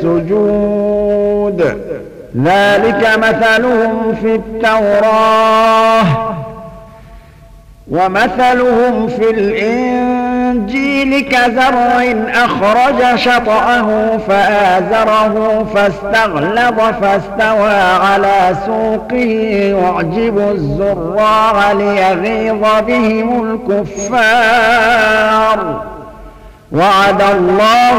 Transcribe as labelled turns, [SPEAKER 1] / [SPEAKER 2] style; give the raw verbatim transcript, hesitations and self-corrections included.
[SPEAKER 1] السجود. ذلك مثلهم في التوراة ومثلهم في الإنجيل كزرع أخرج شطأه فآزره فاستغلظ فاستوى على سوقه يعجب الزراع ليغيظ بهم الكفار. وعد الله